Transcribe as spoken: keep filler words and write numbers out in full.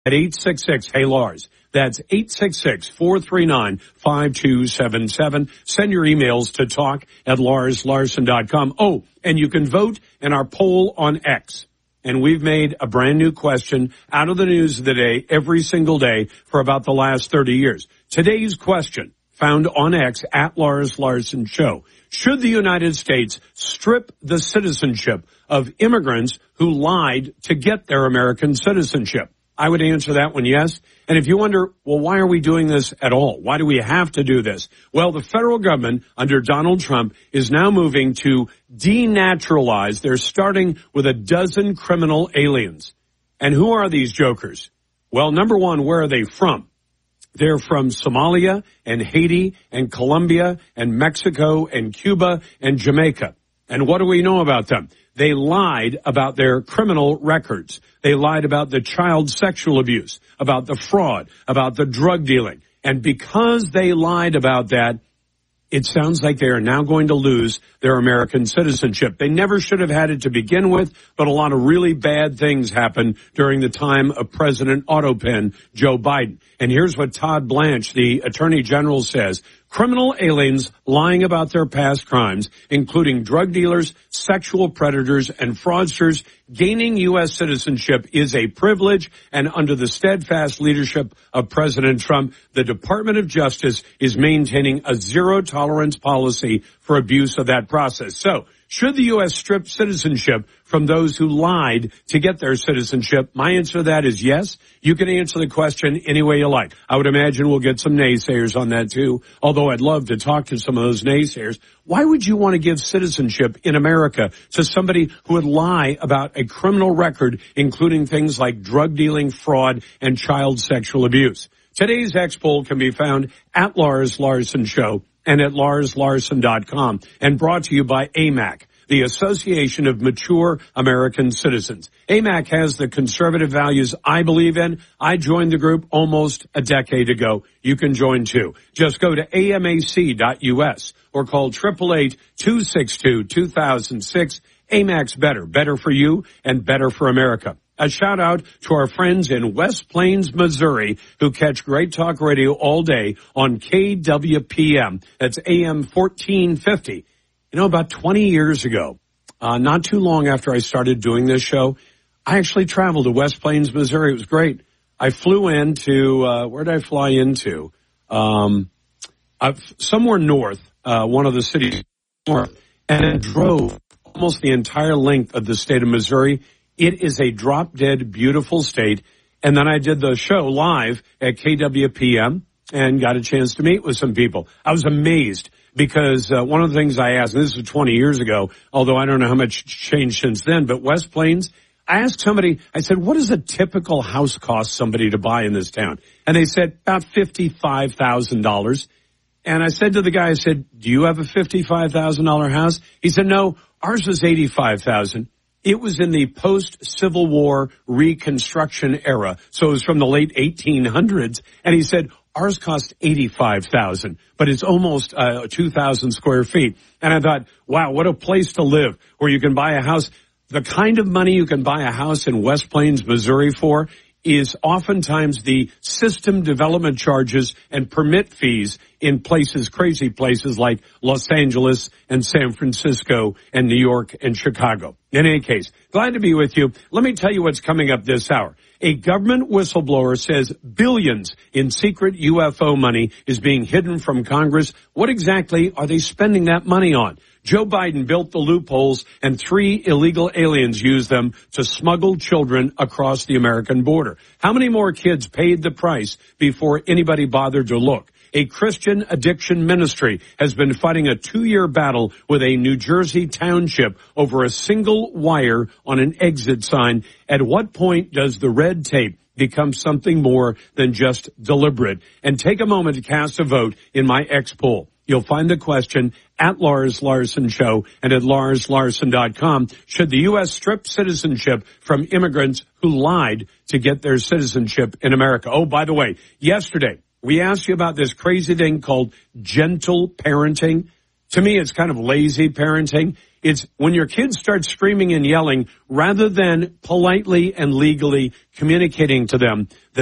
at eight six six, hey Lars. That's eight six six, four three nine, five two seven seven. Send your emails to talk at lars larson dot com. Oh, and you can vote in our poll on X. And we've made a brand new question out of the news of the day every single day for about the last thirty years. Today's question, found on X at Lars Larson Show. Should the United States strip the citizenship of immigrants who lied to get their American citizenship? I would answer that one yes. And if you wonder, well, why are we doing this at all? Why do we have to do this? Well, the federal government under Donald Trump is now moving to denaturalize. They're starting with a dozen criminal aliens. And who are these jokers? Well, number one, where are they from? They're from Somalia and Haiti and Colombia and Mexico and Cuba and Jamaica. And what do we know about them? They lied about their criminal records. They lied about the child sexual abuse, about the fraud, about the drug dealing. And because they lied about that, it sounds like they are now going to lose their American citizenship. They never should have had it to begin with, but a lot of really bad things happened during the time of President Autopen Joe Biden. And here's what Todd Blanche, the Attorney General, says. Criminal aliens lying about their past crimes, including drug dealers, sexual predators, and fraudsters, gaining U S citizenship is a privilege, and under the steadfast leadership of President Trump, the Department of Justice is maintaining a zero-tolerance policy for abuse of that process. So, should the U S strip citizenship from those who lied to get their citizenship? My answer to that is yes. You can answer the question any way you like. I would imagine we'll get some naysayers on that too, although I'd love to talk to some of those naysayers. Why would you want to give citizenship in America to somebody who would lie about a criminal record, including things like drug dealing, fraud, and child sexual abuse? Today's X poll can be found at Lars Larson Show and at lars larson dot com, and brought to you by A M A C, the Association of Mature American Citizens. A M A C has the conservative values I believe in. I joined the group almost a decade ago. You can join too. Just go to A M A C dot U S or call eight eight eight, two six two, two thousand six. A M A C's better, better for you and better for America. A shout out to our friends in West Plains, Missouri, who catch Great Talk Radio all day on K W P M. That's A M fourteen fifty. You know, about twenty years ago, uh, not too long after I started doing this show, I actually traveled to West Plains, Missouri. It was great. I flew into, uh, where did I fly into? Um, uh, somewhere north, uh, one of the cities north, and then drove almost the entire length of the state of Missouri. It is a drop-dead, beautiful state. And then I did the show live at K W P M and got a chance to meet with some people. I was amazed because uh, one of the things I asked, and this was twenty years ago, although I don't know how much changed since then, but West Plains, I asked somebody, I said, what does a typical house cost somebody to buy in this town? And they said, about fifty-five thousand dollars. And I said to the guy, I said, do you have a fifty-five thousand dollars house? He said, no, ours was eighty-five thousand dollars. It was in the post-Civil War Reconstruction era, so it was from the late eighteen hundreds. And he said, ours cost eighty-five thousand dollars, but it's almost uh, two thousand square feet. And I thought, wow, what a place to live where you can buy a house. The kind of money you can buy a house in West Plains, Missouri for is oftentimes the system development charges and permit fees in places, crazy places like Los Angeles and San Francisco and New York and Chicago. In any case, glad to be with you. Let me tell you what's coming up this hour. A government whistleblower says billions in secret U F O money is being hidden from Congress. What exactly are they spending that money on? Joe Biden built the loopholes and three illegal aliens used them to smuggle children across the American border. How many more kids paid the price before anybody bothered to look? A Christian addiction ministry has been fighting a two-year battle with a New Jersey township over a single wire on an exit sign. At what point does the red tape become something more than just deliberate? And take a moment to cast a vote in my X poll. You'll find the question at Lars Larson Show and at lars larson dot com. Should the U S strip citizenship from immigrants who lied to get their citizenship in America? Oh, by the way, yesterday we asked you about this crazy thing called gentle parenting. To me, it's kind of lazy parenting. It's when your kids start screaming and yelling, rather than politely and legally communicating to them